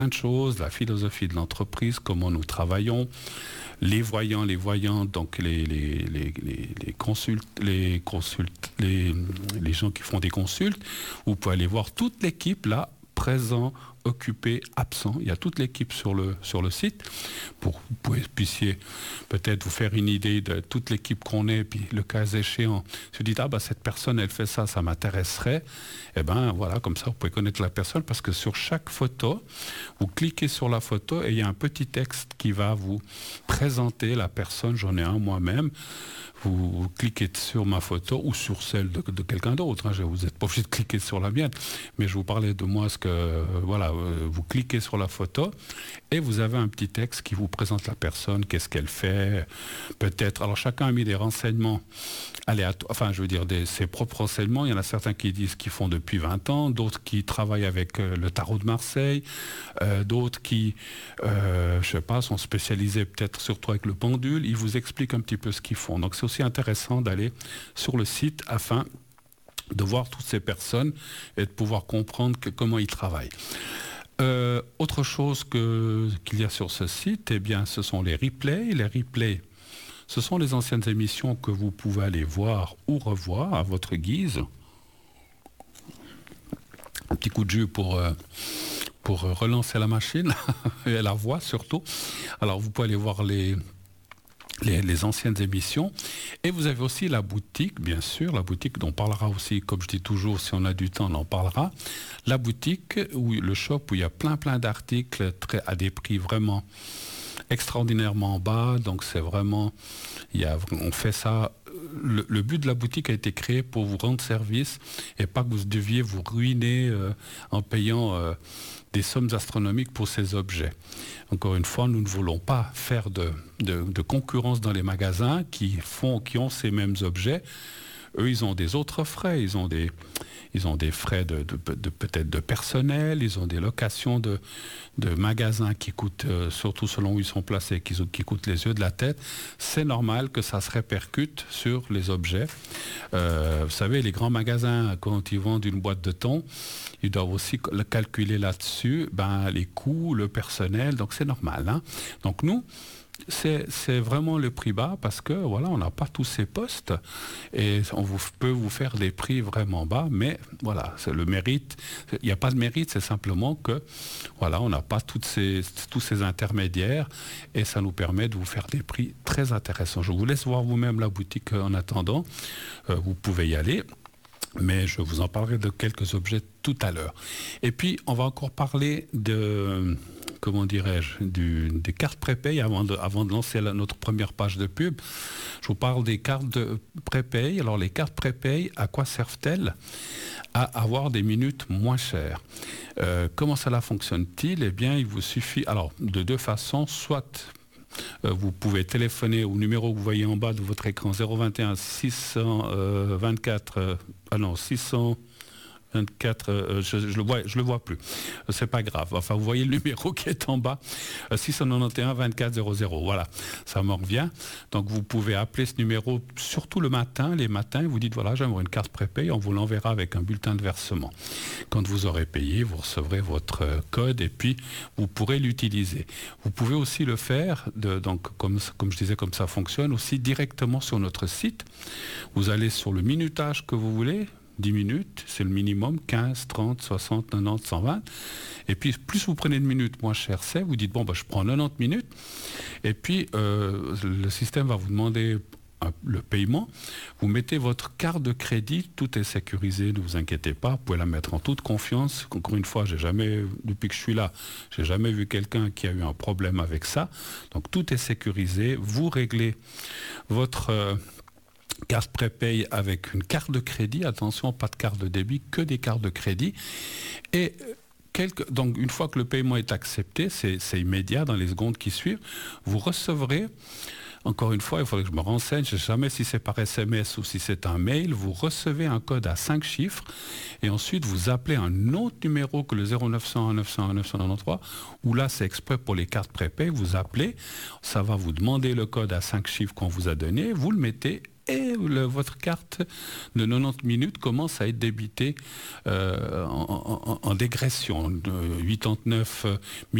de choses, la philosophie de l'entreprise, comment nous travaillons, les voyants, donc les gens qui font des consultes. Vous pouvez aller voir toute l'équipe là, présent, occupé, absent. Il y a toute l'équipe sur le site pour que vous puissiez peut-être vous faire une idée de toute l'équipe qu'on est, puis le cas échéant, se dites, cette personne, elle fait ça, ça m'intéresserait. Et bien voilà, comme ça, vous pouvez connaître la personne, parce que sur chaque photo, vous cliquez sur la photo et il y a un petit texte qui va vous présenter la personne. J'en ai un moi-même. Vous cliquez sur ma photo ou sur celle de quelqu'un d'autre. Vous n'êtes pas obligé de cliquer sur la mienne, mais je vous parlais de moi, vous cliquez sur la photo et vous avez un petit texte qui vous présente la personne, qu'est-ce qu'elle fait, peut-être. Alors chacun a mis des renseignements aléatoires, ses propres renseignements. Il y en a certains qui disent qu'ils font depuis 20 ans, d'autres qui travaillent avec le tarot de Marseille, d'autres qui, sont spécialisés peut-être surtout avec le pendule. Ils vous expliquent un petit peu ce qu'ils font. Donc c'est aussi intéressant d'aller sur le site afin de voir toutes ces personnes et de pouvoir comprendre comment ils travaillent. Autre chose qu'il y a sur ce site, ce sont les replays. Les replays, ce sont les anciennes émissions que vous pouvez aller voir ou revoir à votre guise. Un petit coup de jus pour relancer la machine et la voix surtout. Alors vous pouvez aller voir les anciennes émissions. Et vous avez aussi la boutique, bien sûr, la boutique dont on parlera aussi, comme je dis toujours, si on a du temps, on en parlera. La boutique, le shop où il y a plein d'articles à des prix vraiment extraordinairement bas. Donc c'est vraiment, on fait ça. Le but de la boutique a été créé pour vous rendre service et pas que vous deviez vous ruiner en payant des sommes astronomiques pour ces objets. Encore une fois, nous ne voulons pas faire de concurrence dans les magasins qui ont ces mêmes objets. Eux, ils ont des autres frais, ils ont des frais de peut-être de personnel, ils ont des locations de magasins qui coûtent, surtout selon où ils sont placés, qui coûtent les yeux de la tête. C'est normal que ça se répercute sur les objets. Vous savez, les grands magasins, quand ils vendent une boîte de thon, ils doivent aussi calculer là-dessus les coûts, le personnel, donc c'est normal. Donc nous, c'est vraiment le prix bas parce que on n'a pas tous ces postes et on peut vous faire des prix vraiment bas, mais c'est le mérite. Il n'y a pas de mérite, c'est simplement que on n'a pas tous ces intermédiaires et ça nous permet de vous faire des prix très intéressants. Je vous laisse voir vous-même la boutique en attendant. Vous pouvez y aller. Mais je vous en parlerai de quelques objets tout à l'heure. Et puis, on va encore parler des cartes prépay avant de lancer notre première page de pub. Je vous parle des cartes de prépay. Alors, les cartes prépay, à quoi servent-elles? À avoir des minutes moins chères. Comment cela fonctionne-t-il? Eh bien, il vous suffit, de deux façons, soit vous pouvez téléphoner au numéro que vous voyez en bas de votre écran 021 624 je le vois plus. C'est pas grave. Enfin, vous voyez le numéro qui est en bas, 691 24 00. Voilà, ça me revient. Donc, vous pouvez appeler ce numéro, surtout les matins. Vous dites, j'aimerais une carte prépay. On vous l'enverra avec un bulletin de versement. Quand vous aurez payé, vous recevrez votre code et puis vous pourrez l'utiliser. Vous pouvez aussi le faire, comme je disais, comme ça fonctionne, aussi directement sur notre site. Vous allez sur le minutage que vous voulez. 10 minutes, c'est le minimum, 15, 30, 60, 90, 120. Et puis, plus vous prenez de minutes, moins cher c'est. Vous dites, je prends 90 minutes. Et puis, le système va vous demander le paiement. Vous mettez votre carte de crédit, tout est sécurisé, ne vous inquiétez pas. Vous pouvez la mettre en toute confiance. Encore une fois, depuis que je suis là, j'ai jamais vu quelqu'un qui a eu un problème avec ça. Donc, tout est sécurisé. Vous réglez votre carte prépay avec une carte de crédit, attention, pas de carte de débit, que des cartes de crédit. Et donc une fois que le paiement est accepté, c'est immédiat dans les secondes qui suivent, vous recevrez, encore une fois, il faudrait que je me renseigne, je ne sais jamais si c'est par SMS ou si c'est un mail, vous recevez un code à 5 chiffres et ensuite vous appelez un autre numéro que le 0901 901 993, où là c'est exprès pour les cartes prépay, vous appelez, ça va vous demander le code à 5 chiffres qu'on vous a donné, vous le mettez et votre carte de 90 minutes commence à être débitée en dégression de 89